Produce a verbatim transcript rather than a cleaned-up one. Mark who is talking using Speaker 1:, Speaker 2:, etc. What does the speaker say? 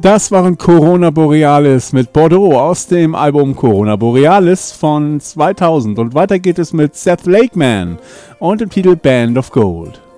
Speaker 1: Das waren Corona Borealis mit Bordeaux aus dem Album Corona Borealis von zweitausend. Und weiter geht es mit Seth Lakeman und dem Titel Band of Gold.